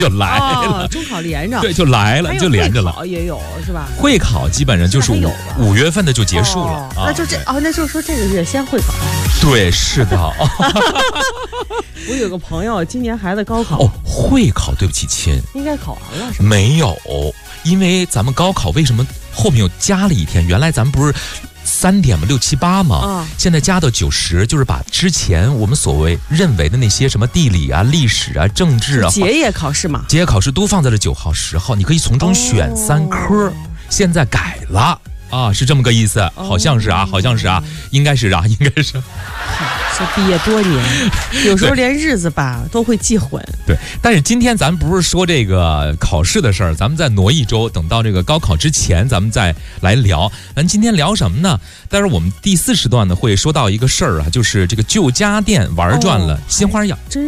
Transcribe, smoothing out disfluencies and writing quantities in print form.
就来了， 中考连着， 对，就来了，就连着了。 也有是吧？ 会考基本上就是5月份的就结束了， 那就那就是说这个月先会考。 对，是的。 我有个朋友今年孩子高考会考，对不起亲， 应该考完了是吧？ 没有，因为咱们高考为什么后面又加了一天？原来咱们不是3点吗？6、7、8嘛，现在加到9、10，就是把之前我们所谓认为的那些什么地理啊、历史啊、政治啊， 结业考试嘛， 结业考试都放在了9号、10号，你可以从中选3科，现在改了啊，是这么个意思，好像是啊，应该是啊，应该是。 这毕业多年，有时候连日子吧都会记混。 对，但是今天咱不是说这个考试的事儿，咱们再挪一周，等到这个高考之前，咱们再来聊。咱今天聊什么呢？待会儿我们第4时段呢会说到一个事儿啊，就是这个旧家电玩转了新花样。